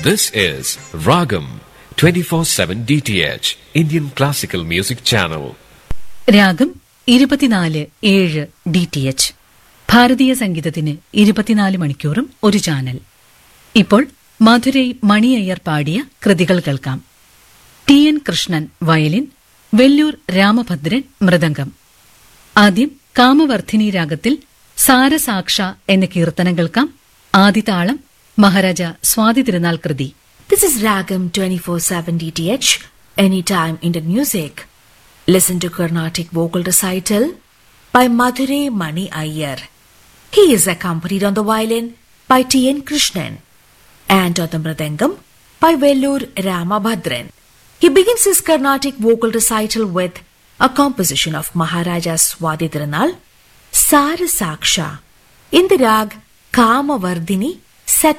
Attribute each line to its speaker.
Speaker 1: This is Ragam 24/7 DTH Indian Classical Music Channel.
Speaker 2: രാഗം 24/7 DTH ഭാരതീയ സംഗീതത്തിന് 24 മണിക്കൂറും ഒരു ചാനൽ. ഇപ്പോൾ മധുരൈ മണി അയ്യർ പാടിയ കൃതികൾ കേൾക്കാം. TN Krishnan violin, Vellore Ramabhadran mridangam. ആദ്യം കാമവർദ്ധിനി രാഗത്തിൽ സാരസാക്ഷ എന്ന കീർത്തനം കേൾക്കാം. ആദിതാളം മഹാരാജ സ്വാതി തിരുനാൾ കൃതി.
Speaker 3: This is Ragam 24/7 DTH, anytime Indian music. Listen to Carnatic vocal recital by Madurai Mani Iyer. He is accompanied on the violin by TN Krishnan and on the mridangam by Vellur Ramabhadran. He begins his Carnatic vocal recital with a composition of Maharaja Swati Tirunal, Sara Saksha, in the rag Kamavardhini, set